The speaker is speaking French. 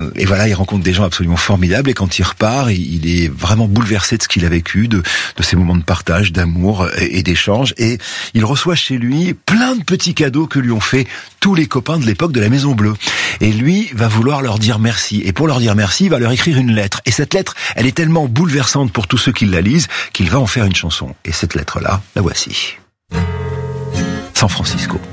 Et voilà, il rencontre des gens absolument formidables. Et quand il repart, il est vraiment bouleversé de ce qu'il a vécu, de ces moments de partage, d'amour et d'échange. Et il reçoit chez lui plein de petits cadeaux que lui ont fait tous les copains de l'époque de la Maison Bleue. Et lui va vouloir leur dire merci. Et pour leur dire merci, il va leur écrire une lettre. Et cette lettre, elle est tellement bouleversante pour tous ceux qui la lisent qu'il va en faire une chanson. Et cette lettre-là, la voici. San Francisco.